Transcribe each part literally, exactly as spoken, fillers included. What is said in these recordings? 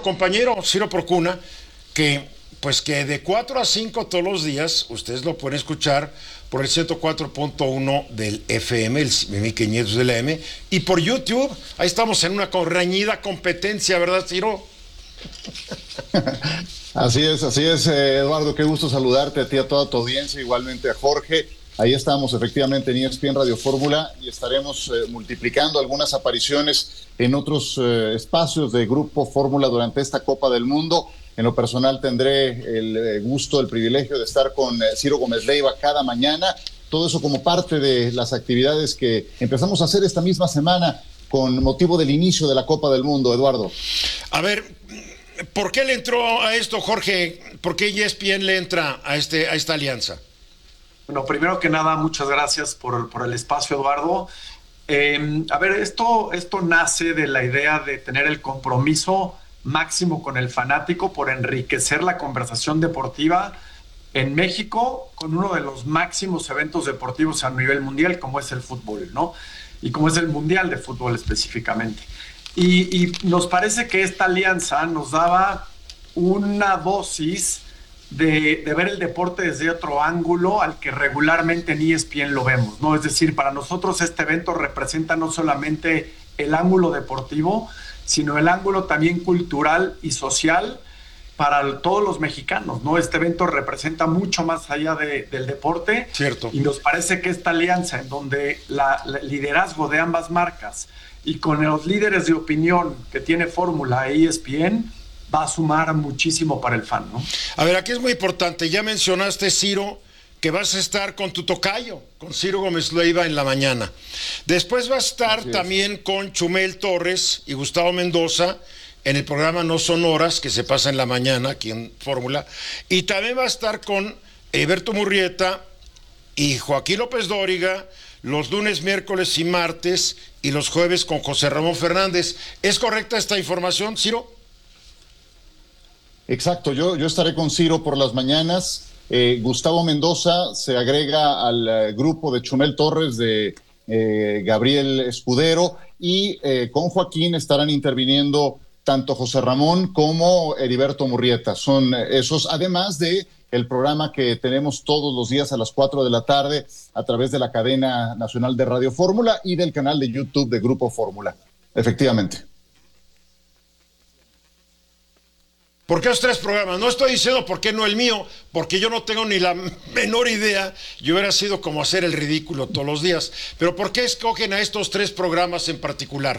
compañero Ciro Procuna, que pues que de cuatro a cinco todos los días, ustedes lo pueden escuchar por el ciento cuatro punto uno del F M, el mil quinientos del A M, y por YouTube. Ahí estamos en una reñida competencia, ¿verdad, Ciro? Así es, así es, eh, Eduardo, qué gusto saludarte a ti, a toda tu audiencia, igualmente a Jorge. Ahí estamos efectivamente en E S P N Radio Fórmula y estaremos eh, multiplicando algunas apariciones en otros eh, espacios de Grupo Fórmula durante esta Copa del Mundo. En lo personal tendré el eh, gusto, el privilegio de estar con eh, Ciro Gómez Leiva cada mañana. Todo eso como parte de las actividades que empezamos a hacer esta misma semana con motivo del inicio de la Copa del Mundo, Eduardo. A ver, ¿por qué le entró a esto, Jorge? ¿Por qué E S P N le entra a, este, a esta alianza? Bueno, primero que nada, muchas gracias por, por el espacio, Eduardo. Eh, a ver, esto, esto nace de la idea de tener el compromiso máximo con el fanático por enriquecer la conversación deportiva en México con uno de los máximos eventos deportivos a nivel mundial, como es el fútbol, ¿no? Y como es el Mundial de Fútbol específicamente. Y, y nos parece que esta alianza nos daba una dosis De, de ver el deporte desde otro ángulo al que regularmente en E S P N lo vemos, ¿no? Es decir, para nosotros este evento representa no solamente el ángulo deportivo, sino el ángulo también cultural y social para el, todos los mexicanos, ¿no? Este evento representa mucho más allá de, del deporte. Cierto. Y nos parece que esta alianza en donde la, la, el liderazgo de ambas marcas y con los líderes de opinión que tiene Fórmula e E S P N va a sumar muchísimo para el fan, ¿no? A ver, aquí es muy importante, ya mencionaste, Ciro, que vas a estar con tu tocayo, con Ciro Gómez Leiva en la mañana. Después va a estar también con Chumel Torres y Gustavo Mendoza en el programa No Son Horas, que se pasa en la mañana aquí en Fórmula, y también va a estar con Heriberto Murrieta y Joaquín López Dóriga los lunes, miércoles y martes, y los jueves con José Ramón Fernández. ¿Es correcta esta información, Ciro? Exacto, yo, yo estaré con Ciro por las mañanas. Eh, Gustavo Mendoza se agrega al eh, grupo de Chumel Torres, de eh, Gabriel Escudero, y eh, con Joaquín estarán interviniendo tanto José Ramón como Heriberto Murrieta. Son eh, esos, además de el programa que tenemos todos los días a las cuatro de la tarde a través de la cadena nacional de Radio Fórmula y del canal de YouTube de Grupo Fórmula. Efectivamente. ¿Por qué los tres programas? No estoy diciendo por qué no el mío, porque yo no tengo ni la menor idea. Yo hubiera sido como hacer el ridículo todos los días. Pero ¿por qué escogen a estos tres programas en particular?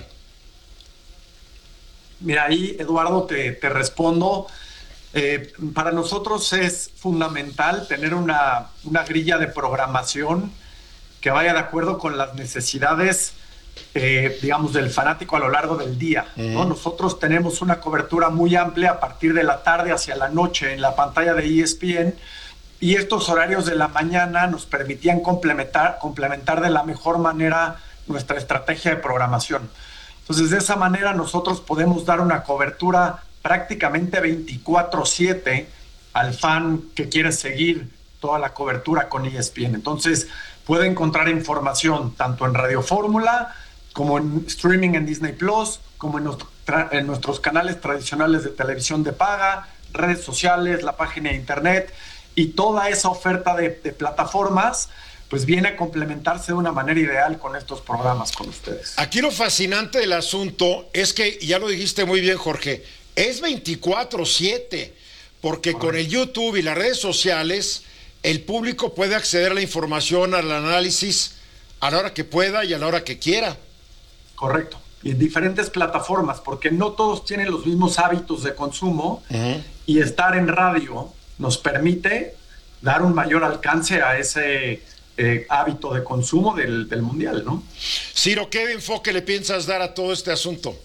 Mira, ahí, Eduardo, te, te respondo. Eh, para nosotros es fundamental tener una, una grilla de programación que vaya de acuerdo con las necesidades Eh, digamos, del fanático a lo largo del día, ¿no? Uh-huh. Nosotros tenemos una cobertura muy amplia a partir de la tarde hacia la noche en la pantalla de E S P N, y estos horarios de la mañana nos permitían complementar, complementar de la mejor manera nuestra estrategia de programación. Entonces, de esa manera nosotros podemos dar una cobertura prácticamente veinticuatro siete al fan que quiere seguir toda la cobertura con E S P N. Entonces, puede encontrar información tanto en Radio Fórmula, como en streaming en Disney Plus, como en, nuestro, en nuestros canales tradicionales de televisión de paga, redes sociales, la página de internet, y toda esa oferta de, de plataformas pues viene a complementarse de una manera ideal con estos programas con ustedes. Aquí lo fascinante del asunto es que, ya lo dijiste muy bien, Jorge, es veinticuatro siete, porque Correcto. Con el YouTube y las redes sociales el público puede acceder a la información, al análisis a la hora que pueda y a la hora que quiera. Correcto. Y en diferentes plataformas, porque no todos tienen los mismos hábitos de consumo, uh-huh. y estar en radio nos permite dar un mayor alcance a ese eh, hábito de consumo del, del Mundial, ¿no? Ciro, ¿qué enfoque le piensas dar a todo este asunto?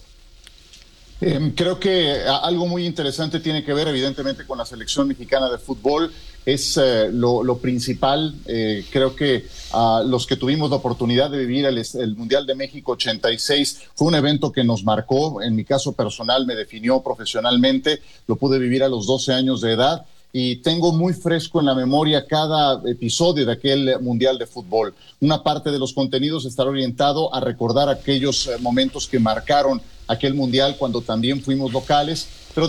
Eh, creo que algo muy interesante tiene que ver evidentemente con la selección mexicana de fútbol. Es eh, lo, lo principal. Eh, creo que uh, los que tuvimos la oportunidad de vivir el, el Mundial de México ochenta y seis fue un evento que nos marcó. En mi caso personal me definió profesionalmente. Lo pude vivir a los doce años de edad y tengo muy fresco en la memoria cada episodio de aquel Mundial de Fútbol. Una parte de los contenidos estará orientado a recordar aquellos momentos que marcaron aquel Mundial cuando también fuimos locales.